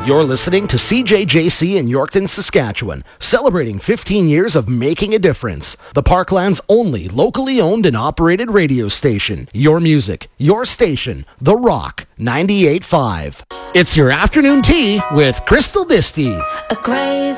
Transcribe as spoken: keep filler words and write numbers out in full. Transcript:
You're listening to C J J C in Yorkton, Saskatchewan, celebrating fifteen years of making a difference. The Parkland's only locally owned and operated radio station. Your music, your station, The Rock ninety-eight point five. It's your afternoon tea with Crystal Disty. A crazy